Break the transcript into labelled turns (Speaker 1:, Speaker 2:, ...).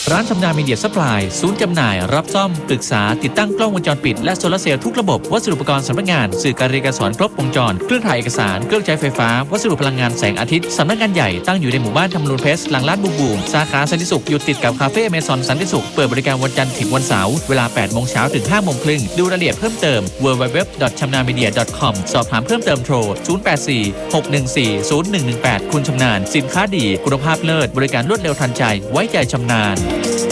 Speaker 1: ร้านชำนาญมีเดียซัพพลายศูนย์จำหน่ายรับซ่อมปรึกษาติดตั้งกล้องวงจรปิดและโซลาร์เซลล์ทุกระบบวัสดุอุปกรณ์สำนักงานสื่อการเรียนการสอนครบวงจรเครื่องถ่ายเอกสารเครื่องใช้ไฟฟ้าวัสดุพลังงานแสงอาทิตย์สำนักงานใหญ่ตั้งอยู่ในหมู่บ้านธรรมนูญเพชรหลังร้านบูมสาขาสันติสุขอยู่ติดกับคาเฟ่เมซอนสันติสุขเปิดบริการวันจันทร์ถึงวันเสาร์เวลา 8 โมงเช้าถึง 5 โมงครึ่งดูรายละเอียดเพิ่มเติม www.chamnamedia.com สอบถามเพิ่มเติมโทร 084 614 0118 คุณชำนาญสินค้าดีคุณภาพเลิศบริการรวดเร็วทันใจไว้ใจชำนาญ